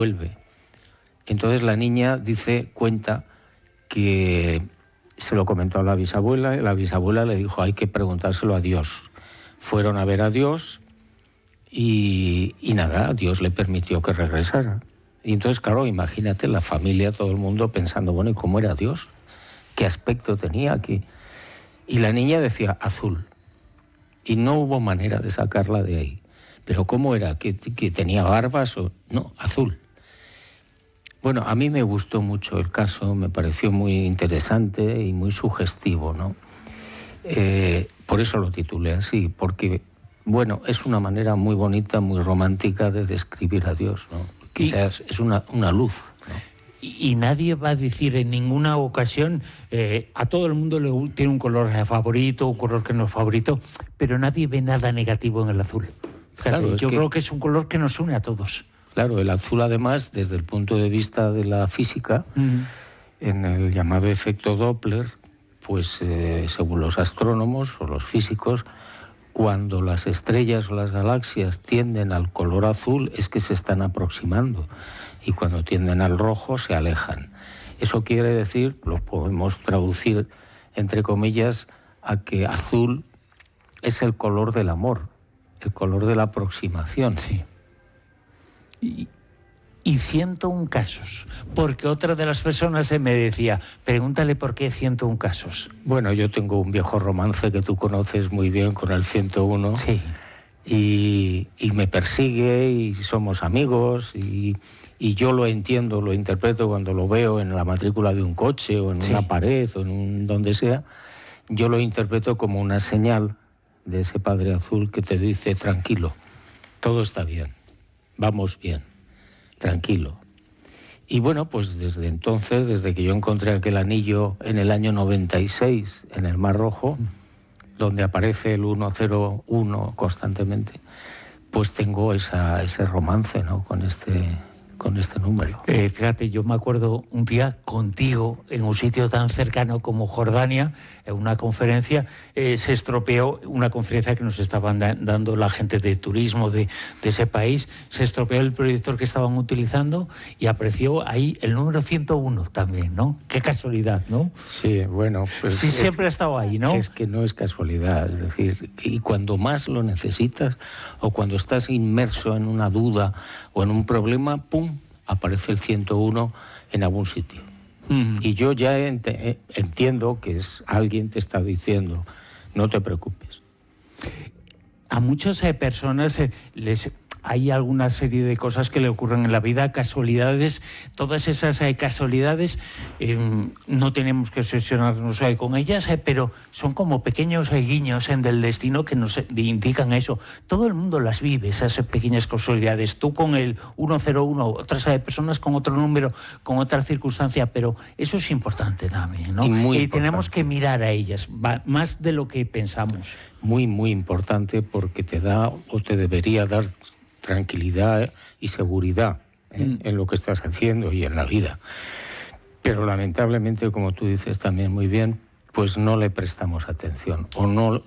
vuelve. Entonces la niña cuenta que se lo comentó a la bisabuela, y la bisabuela le dijo, hay que preguntárselo a Dios. Fueron a ver a Dios y nada, Dios le permitió que regresara. Y entonces, claro, imagínate la familia, todo el mundo pensando, bueno, ¿y cómo era Dios? ¿Qué aspecto tenía aquí? Y la niña decía, azul. Y no hubo manera de sacarla de ahí. ¿Pero cómo era? ¿Que tenía barbas? No, azul. Bueno, a mí me gustó mucho el caso, me pareció muy interesante y muy sugestivo, ¿no? Por eso lo titulé así, porque, bueno, es una manera muy bonita, muy romántica de describir a Dios, ¿no? Quizás es una luz, ¿no? Y nadie va a decir en ninguna ocasión, a todo el mundo tiene un color favorito, un color que no es favorito, pero nadie ve nada negativo en el azul. Fíjate, claro, yo creo que es un color que nos une a todos. Claro, el azul además, desde el punto de vista de la física, en el llamado efecto Doppler, pues según los astrónomos o los físicos, cuando las estrellas o las galaxias tienden al color azul es que se están aproximando, y cuando tienden al rojo se alejan. Eso quiere decir, lo podemos traducir entre comillas, a que azul es el color del amor, el color de la aproximación. Sí. Y 101 casos, porque otra de las personas me decía, pregúntale por qué 101 casos. Bueno, yo tengo un viejo romance que tú conoces muy bien con el 101. Sí. Y me persigue y somos amigos y yo lo entiendo, lo interpreto cuando lo veo en la matrícula de un coche o en una pared o en donde sea. Yo lo interpreto como una señal de ese Padre Azul que te dice, tranquilo, todo está bien, vamos bien, tranquilo. Y bueno, pues desde entonces, desde que yo encontré aquel anillo en el año 96 en el Mar Rojo, donde aparece el 101 constantemente, pues tengo ese romance, ¿no?, con este número. Fíjate, yo me acuerdo un día contigo en un sitio tan cercano como Jordania, en una conferencia, se estropeó una conferencia que nos estaban dando la gente de turismo de ese país, se estropeó el proyector que estaban utilizando y apareció ahí el número 101 también, ¿no? Qué casualidad, ¿no? Sí, bueno, pues sí, siempre ha estado ahí, ¿no? Es que no es casualidad, es decir, y cuando más lo necesitas o cuando estás inmerso en una duda o en un problema, ¡pum!, aparece el 101 en algún sitio. Y yo ya entiendo que alguien te está diciendo, no te preocupes. A muchas personas hay alguna serie de cosas que le ocurren en la vida, casualidades, todas esas casualidades, no tenemos que obsesionarnos con ellas, pero son como pequeños guiños del destino que nos indican eso. Todo el mundo las vive, esas pequeñas casualidades. Tú con el 101, otras personas con otro número, con otra circunstancia, pero eso es importante también, ¿no? Y tenemos que mirar a ellas, más de lo que pensamos. Muy, muy importante, porque te da o te debería dar tranquilidad y seguridad en lo que estás haciendo y en la vida. Pero lamentablemente, como tú dices también muy bien, pues no le prestamos atención o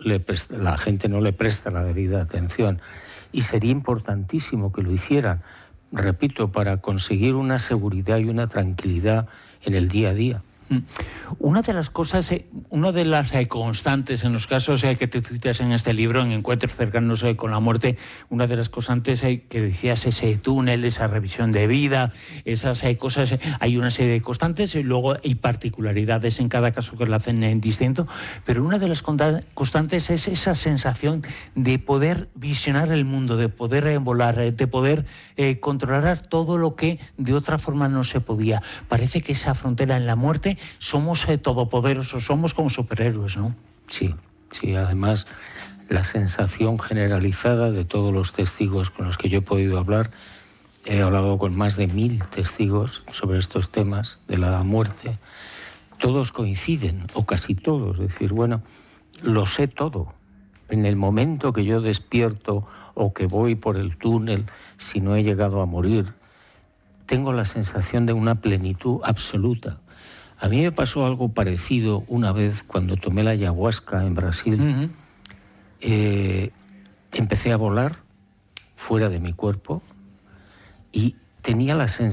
la gente no le presta la debida atención. Y sería importantísimo que lo hicieran, repito, para conseguir una seguridad y una tranquilidad en el día a día. Una de las cosas, una de las constantes en los casos que te citas en este libro, en Encuentros cercanos con la muerte, una de las constantes que decías, ese túnel, esa revisión de vida, esas cosas, hay una serie de constantes y luego hay particularidades en cada caso que lo hacen en distinto, pero una de las constantes es esa sensación de poder visionar el mundo, de poder volar, de poder controlar todo lo que de otra forma no se podía. Parece que esa frontera en la muerte somos todopoderosos, somos como superhéroes, ¿no? Sí, sí, además la sensación generalizada de todos los testigos con los que yo he podido hablar, he hablado con más de 1000 testigos sobre estos temas de la muerte, todos coinciden, o casi todos, es decir, bueno, lo sé todo. En el momento que yo despierto o que voy por el túnel, si no he llegado a morir, tengo la sensación de una plenitud absoluta. A mí me pasó algo parecido una vez cuando tomé la ayahuasca en Brasil. Empecé a volar fuera de mi cuerpo y tenía la sensación